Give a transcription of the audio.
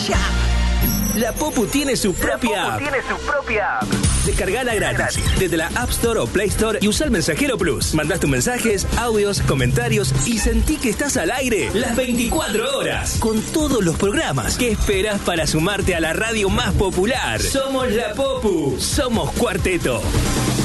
ya. La Popu tiene su propia app. Descargala gratis desde la App Store o Play Store y usa el Mensajero Plus. Mandás tus mensajes, audios, comentarios y sentí que estás al aire las 24 horas con todos los programas. ¿Qué esperas para sumarte a la radio más popular? Somos la Popu, somos Cuarteto.